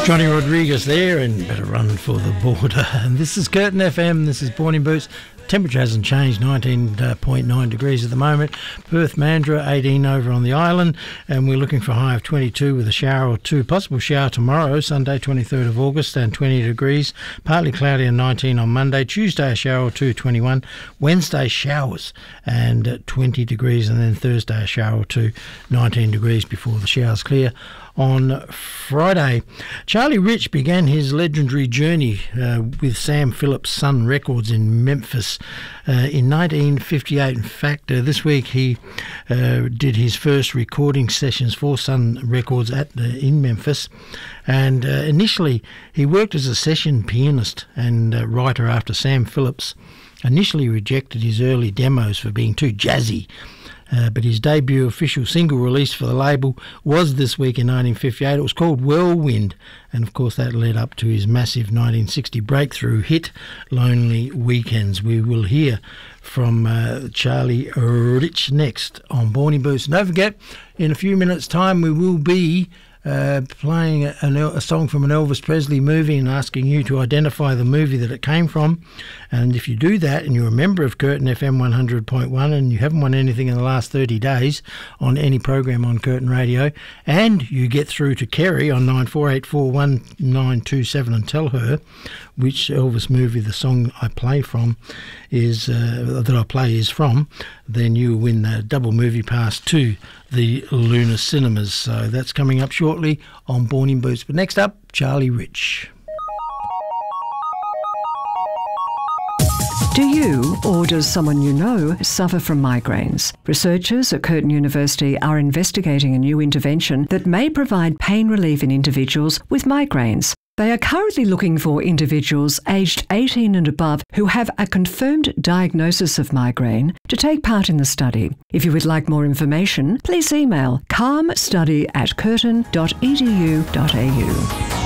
Johnny Rodriguez there, and Better Run for the Border. And this is Curtin FM, this is Born in Boots. Temperature hasn't changed, 19.9 degrees at the moment. Perth, Mandurah, 18 over on the island, and we're looking for a high of 22 with a shower or two. Possible shower tomorrow, Sunday 23rd of August, and 20 degrees. Partly cloudy and 19 on Monday. Tuesday a shower or two, 21. Wednesday showers and 20 degrees, and then Thursday a shower or two, 19 degrees before the showers clear. On Friday, Charlie Rich began his legendary journey with Sam Phillips Sun Records in Memphis in 1958. In fact, this week he did his first recording sessions for Sun Records in Memphis. And initially, he worked as a session pianist and writer after Sam Phillips initially rejected his early demos for being too jazzy. But his debut official single release for the label was this week in 1958. It was called Whirlwind, and of course that led up to his massive 1960 breakthrough hit, Lonely Weekends. We will hear from Charlie Rich next on Born in Boots. And don't forget, in a few minutes' time we will be playing a song from an Elvis Presley movie and asking you to identify the movie that it came from. And if you do that and you're a member of Curtin FM 100.1 and you haven't won anything in the last 30 days on any program on Curtin Radio, and you get through to Kerry on 94841927 and tell her which Elvis movie the song I play from is from, then you win the double movie pass to the Luna Cinemas. So that's coming up shortly on Born in Boots. But next up, Charlie Rich. Do you, or does someone you know, suffer from migraines? Researchers at Curtin University are investigating a new intervention that may provide pain relief in individuals with migraines. They are currently looking for individuals aged 18 and above who have a confirmed diagnosis of migraine to take part in the study. If you would like more information, please email calmstudy@curtin.edu.au.